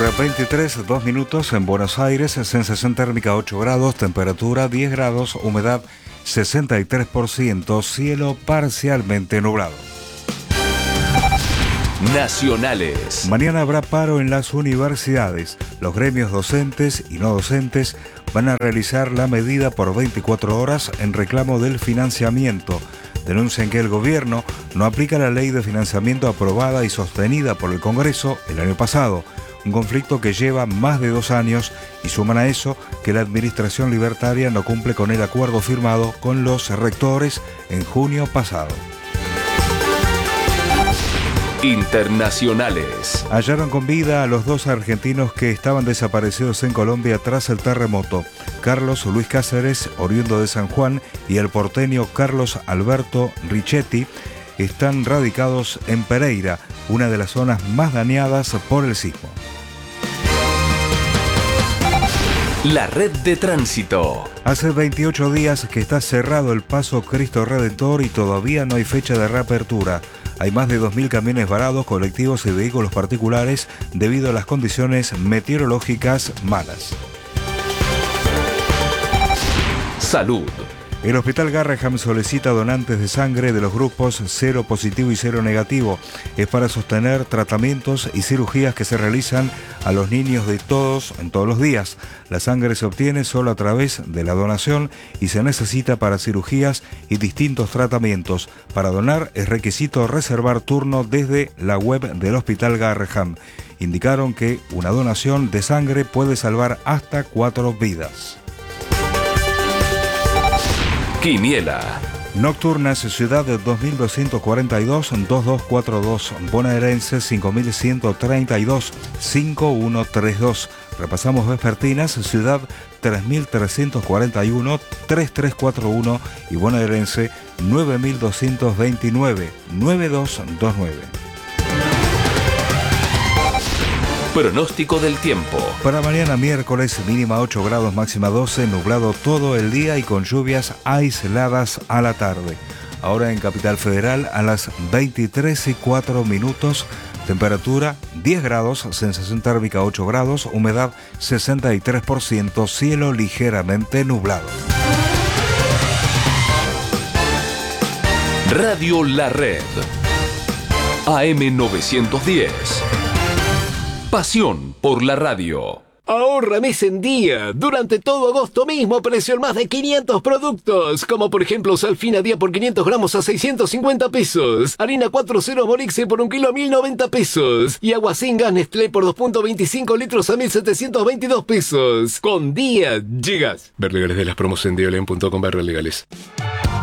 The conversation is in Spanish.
23, 2 minutos en Buenos Aires, sensación térmica 8 grados, temperatura 10 grados, humedad 63%, cielo parcialmente nublado. Nacionales. Mañana habrá paro en las universidades. Los gremios docentes y no docentes van a realizar la medida por 24 horas en reclamo del financiamiento. Denuncian que el gobierno no aplica la ley de financiamiento aprobada y sostenida por el Congreso el año pasado. Un conflicto que lleva más de 2 años y suman a eso que la administración libertaria no cumple con el acuerdo firmado con los rectores en junio pasado. Internacionales. Hallaron con vida a los 2 argentinos que estaban desaparecidos en Colombia tras el terremoto. Carlos Luis Cáceres, oriundo de San Juan, y el porteño Carlos Alberto Richetti están radicados en Pereira, una de las zonas más dañadas por el sismo. La red de tránsito. Hace 28 días que está cerrado el paso Cristo Redentor y todavía no hay fecha de reapertura. Hay más de 2.000 camiones varados, colectivos y vehículos particulares debido a las condiciones meteorológicas malas. Salud. El Hospital Garraham solicita donantes de sangre de los grupos 0 positivo y 0 negativo. Es para sostener tratamientos y cirugías que se realizan a los niños de todos en todos los días. La sangre se obtiene solo a través de la donación y se necesita para cirugías y distintos tratamientos. Para donar es requisito reservar turno desde la web del Hospital Garraham. Indicaron que una donación de sangre puede salvar hasta 4 vidas. Quiniela. Nocturnas, Ciudad de 2242-2242, Bonaerense 5132-5132. Repasamos vespertinas, Ciudad 3341-3341 y Bonaerense 9229-9229. Pronóstico del tiempo. Para mañana miércoles, mínima 8 grados, máxima 12, nublado todo el día y con lluvias aisladas a la tarde. Ahora en Capital Federal a las 23:04, temperatura 10 grados, sensación térmica 8 grados, humedad 63%, cielo ligeramente nublado. Radio La Red. AM 910. Pasión por la radio. Ahorra mes en día. Durante todo agosto mismo precio en más de 500 productos. Como por ejemplo Salfina día por 500 gramos a 650 pesos. Harina 4.0 Morixe por 1 kilo a 1.090 pesos. Y agua sin gas Nestlé por 2.25 litros a 1.722 pesos. Con día llegas. Ver legales de las promos en dialen.com/legales.